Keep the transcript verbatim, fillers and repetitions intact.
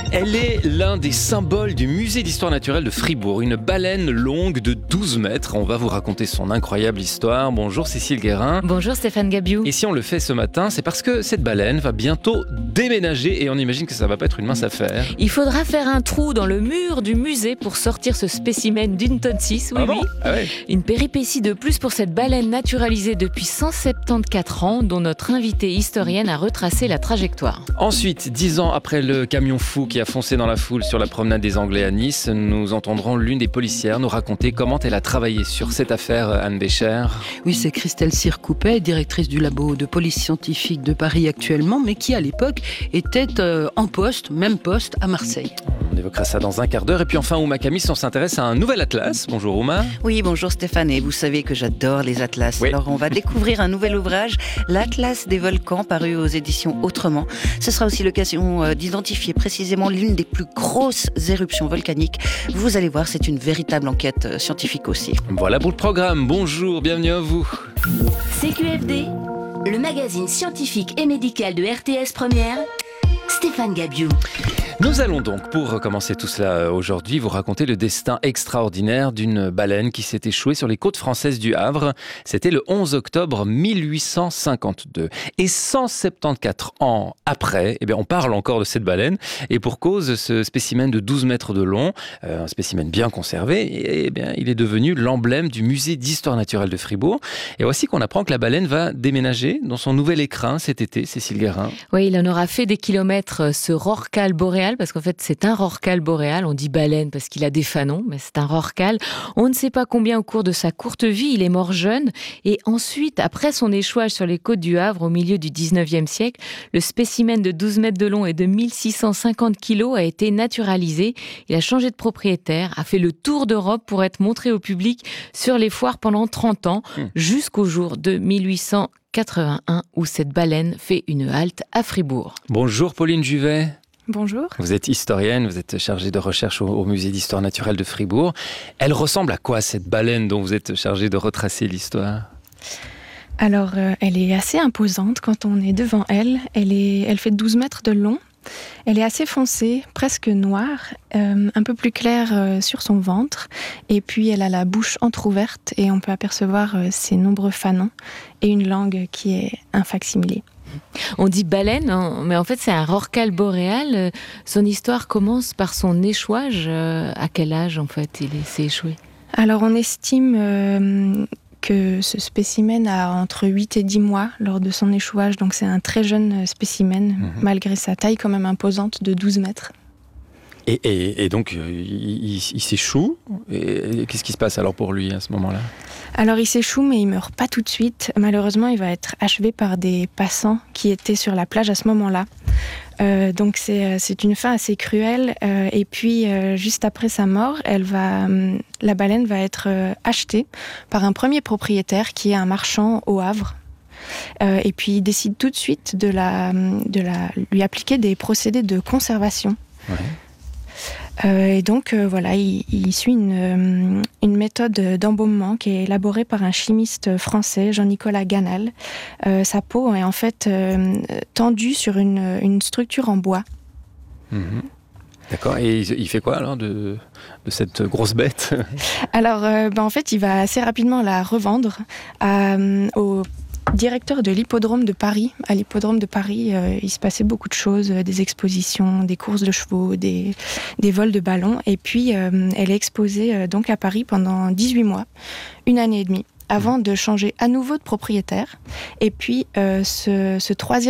Elle est l'un des symboles du musée d'histoire naturelle de Fribourg, une baleine longue de douze mètres. On va vous raconter son incroyable histoire. Bonjour Cécile Guérin. Bonjour Stéphane Gabiou. Et si on le fait ce matin, c'est parce que cette baleine va bientôt déménager et on imagine que ça va pas être une mince affaire. Il faudra faire un trou dans le mur du musée pour sortir ce spécimen d'une tonne six. Oui, ah bon oui. Ah ouais. Une péripétie de plus pour cette baleine naturalisée depuis cent soixante-quatorze ans, dont notre invitée historienne a retracé la trajectoire. Ensuite, dix ans après le camion fou qui a foncé dans la foule sur la promenade des Anglais à Nice, nous entendrons l'une des policières nous raconter comment elle a travaillé sur cette affaire, Anne Bécher. Oui, c'est Christelle Cyr-Coupet, directrice du labo de police scientifique de Paris actuellement, mais qui à l'époque était euh, en poste, même poste, à Marseille. On évoquera ça dans un quart d'heure. Et puis enfin, Ouma Camis, on s'intéresse à un nouvel atlas. Bonjour Ouma. Oui, bonjour Stéphane, et vous savez que j'adore les atlas. Oui. Alors on va découvrir un nouvel ouvrage, l'Atlas des volcans, paru aux éditions Autrement. Ce sera aussi l'occasion d'identifier précisément l'une des plus grosses éruptions volcaniques. Vous allez voir, c'est une véritable enquête scientifique aussi. Voilà pour le programme. Bonjour, bienvenue à vous. C Q F D, le magazine scientifique et médical de R T S Première, Stéphane Gabiou. Nous allons donc, pour commencer tout cela aujourd'hui, vous raconter le destin extraordinaire d'une baleine qui s'est échouée sur les côtes françaises du Havre. C'était le onze octobre mille huit cent cinquante-deux. Et cent soixante-quatorze ans après, eh bien, on parle encore de cette baleine. Et pour cause, ce spécimen de douze mètres de long, euh, un spécimen bien conservé, eh bien, il est devenu l'emblème du musée d'histoire naturelle de Fribourg. Et voici qu'on apprend que la baleine va déménager dans son nouvel écrin cet été, Cécile Guérin. Oui, il en aura fait des kilomètres, ce rorqual boréal, parce qu'en fait c'est un rorqual boréal, on dit baleine parce qu'il a des fanons, mais c'est un rorqual. On ne sait pas combien au cours de sa courte vie, il est mort jeune, et ensuite, après son échouage sur les côtes du Havre au milieu du dix-neuvième siècle, le spécimen de douze mètres de long et de mille six cent cinquante kilos a été naturalisé. Il a changé de propriétaire, a fait le tour d'Europe pour être montré au public sur les foires pendant trente ans, mmh. jusqu'au jour de mille huit cent quatre-vingt-un où cette baleine fait une halte à Fribourg. Bonjour Pauline Juvet. Bonjour. Vous êtes historienne, vous êtes chargée de recherche au, au musée d'histoire naturelle de Fribourg. Elle ressemble à quoi cette baleine dont vous êtes chargée de retracer l'histoire ? Alors, euh, elle est assez imposante quand on est devant elle. Elle, est, elle fait douze mètres de long. Elle est assez foncée, presque noire, euh, un peu plus claire euh, sur son ventre. Et puis, elle a la bouche entrouverte et on peut apercevoir euh, ses nombreux fanons et une langue qui est un facsimilé. On dit baleine, hein, mais en fait c'est un rorqual boréal. Son histoire commence par son échouage. À quel âge en fait il s'est échoué ? Alors on estime euh, que ce spécimen a entre huit et dix mois lors de son échouage, donc c'est un très jeune spécimen, mmh. malgré sa taille quand même imposante de douze mètres. Et, et, et donc, euh, il, il, il s'échoue. Et, et qu'est-ce qui se passe alors pour lui à ce moment-là ? Alors, il s'échoue, mais il ne meurt pas tout de suite. Malheureusement, il va être achevé par des passants qui étaient sur la plage à ce moment-là. Euh, donc, c'est, c'est une fin assez cruelle. Euh, et puis, euh, juste après sa mort, elle va, euh, la baleine va être euh, achetée par un premier propriétaire qui est un marchand au Havre. Euh, et puis, il décide tout de suite de, la, de la, lui appliquer des procédés de conservation. Ouais. Euh, et donc, euh, voilà, il, il suit une, euh, une méthode d'embaumement qui est élaborée par un chimiste français, Jean-Nicolas Ganal. Euh, sa peau est en fait euh, tendue sur une, une structure en bois. Mmh. D'accord. Et il fait quoi alors de, de cette grosse bête ? Alors, euh, ben, en fait, il va assez rapidement la revendre à, au directeur de l'hippodrome de Paris. À l'hippodrome de Paris, euh, il se passait beaucoup de choses, euh, des expositions, des courses de chevaux, des, des vols de ballons. Et puis, euh, elle est exposée euh, donc à Paris pendant dix-huit mois, une année et demie, avant de changer à nouveau de propriétaire. Et puis, euh, ce, ce troisième